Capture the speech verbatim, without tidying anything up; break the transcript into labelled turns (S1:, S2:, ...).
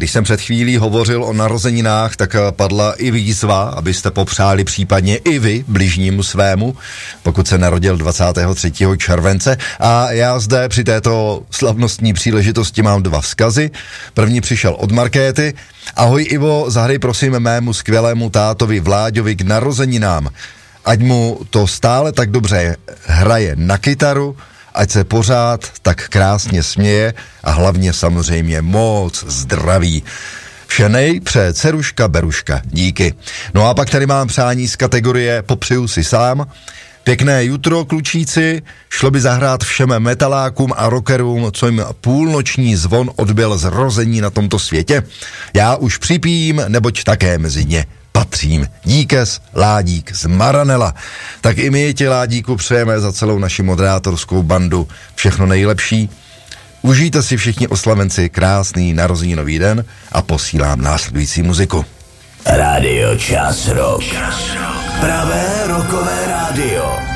S1: když jsem před chvílí hovořil o narozeninách, tak padla i výzva, abyste popřáli případně i vy bližnímu svému, pokud se narodil dvacátého třetího července. A já zde při této slavnostní příležitosti mám dva vzkazy. První přišel od Markéty. Ahoj Ivo, zahraj prosím mému skvělému tátovi Vláďovi k narozeninám. Ať mu to stále tak dobře hraje na kytaru, ať se pořád tak krásně směje a hlavně samozřejmě moc zdraví. Vše nej přeje dceruška Beruška. Díky. No a pak tady mám přání z kategorie Popřeju si sám. Pěkné jutro, klučíci, šlo by zahrát všem metalákům a rockerům, co jim půlnoční zvon odbyl zrození na tomto světě. Já už připijím, neboť také mezi ně patřím. Díkes, Ládík z Maranela. Tak i my ti, Ládíku, přejeme za celou naši moderátorskou bandu všechno nejlepší. Užijte si všichni oslavenci krásný narozeninový den a posílám následující muziku.
S2: Rádio Čas Rock. Pravé rockové rádio.